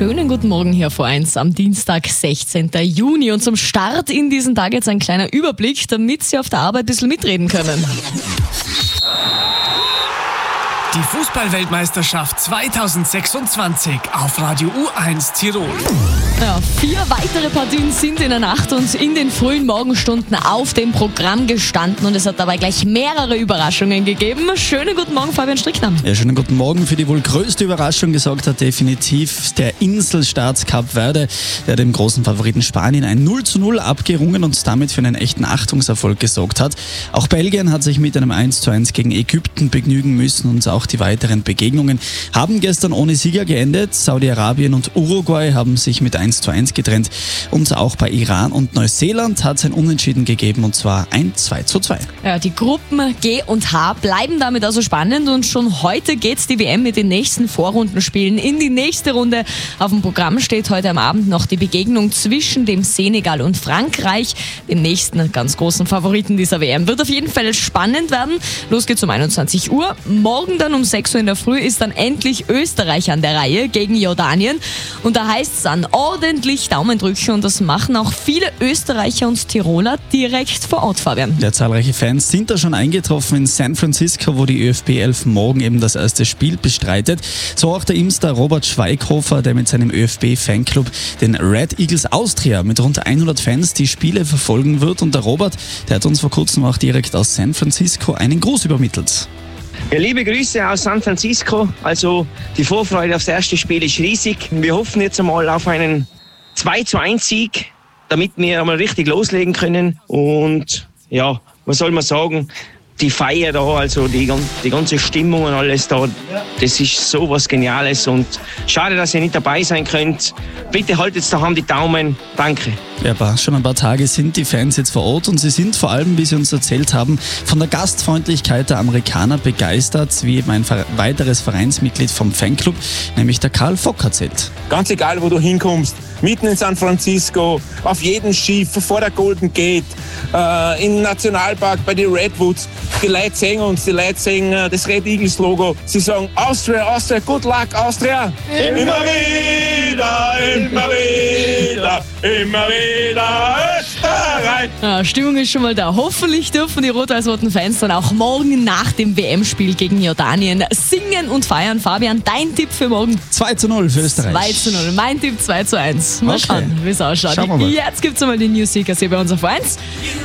Schönen guten Morgen hier vor 1 am Dienstag, 16. Juni. Und zum Start in diesen Tag jetzt ein kleiner Überblick, damit Sie auf der Arbeit ein bisschen mitreden können. Die Fußball-Weltmeisterschaft 2026 auf Radio U1 Tirol. Ja, 4 weitere Partien sind in der Nacht und in den frühen Morgenstunden auf dem Programm gestanden und es hat dabei gleich mehrere Überraschungen gegeben. Schönen guten Morgen, Fabian Strickner. Ja, schönen guten Morgen. Für die wohl größte Überraschung gesorgt hat definitiv der Inselstaat Kap Verde. Der dem großen Favoriten Spanien ein 0:0 abgerungen und damit für einen echten Achtungserfolg gesorgt hat. Auch Belgien hat sich mit einem 1:1 gegen Ägypten begnügen müssen und auch die weiteren Begegnungen haben gestern ohne Sieger geendet. Saudi-Arabien und Uruguay haben sich mit 1:1 getrennt und auch bei Iran und Neuseeland hat es ein Unentschieden gegeben und zwar ein 2:2. Ja, die Gruppen G und H bleiben damit also spannend und schon heute geht's die WM mit den nächsten Vorrundenspielen in die nächste Runde. Auf dem Programm steht heute am Abend noch die Begegnung zwischen dem Senegal und Frankreich, dem nächsten ganz großen Favoriten dieser WM. Wird auf jeden Fall spannend werden. Los geht's um 21 Uhr. Morgen dann um 6 Uhr in der Früh ist dann endlich Österreich an der Reihe gegen Jordanien. Und da heißt es dann ordentlich Daumendrücken und das machen auch viele Österreicher und Tiroler direkt vor Ort, Fabian. Ja, zahlreiche Fans sind da schon eingetroffen in San Francisco, wo die ÖFB 11 morgen eben das erste Spiel bestreitet. So auch der Imster Robert Schweighofer, der mit seinem ÖFB-Fanclub, den Red Eagles Austria, mit rund 100 Fans die Spiele verfolgen wird. Und der Robert, der hat uns vor kurzem auch direkt aus San Francisco einen Gruß übermittelt. Ja, liebe Grüße aus San Francisco. Also die Vorfreude aufs erste Spiel ist riesig. Wir hoffen jetzt einmal auf einen 2:1-Sieg, damit wir einmal richtig loslegen können. Und ja, was soll man sagen? Die Feier da, also die ganze Stimmung und alles da, das ist so was Geniales. Und schade, dass ihr nicht dabei sein könnt. Bitte haltet daheim die Daumen. Danke. Ja, schon ein paar Tage sind die Fans jetzt vor Ort und sie sind vor allem, wie sie uns erzählt haben, von der Gastfreundlichkeit der Amerikaner begeistert, wie eben ein weiteres Vereinsmitglied vom Fanclub, nämlich der Karl Fock, erzählt. Ganz egal, wo du hinkommst, mitten in San Francisco, auf jedem Schiff, vor der Golden Gate, im Nationalpark bei den Redwoods, die Leute sehen uns, die Leute sehen das Red Eagles Logo, sie sagen Austria, Austria, good luck, Austria! Immer wieder, immer wieder, immer wieder Österreich! Ja, Stimmung ist schon mal da. Hoffentlich dürfen die rot-weiß-roten Fans dann auch morgen nach dem WM-Spiel gegen Jordanien singen und feiern. Fabian, dein Tipp für morgen? 2:0 für Österreich. 2:0. Mein Tipp 2:1. Mal Okay. schauen, wie es ausschaut. Schauen wir mal. Jetzt gibt's einmal die News Seekers hier bei uns auf 1.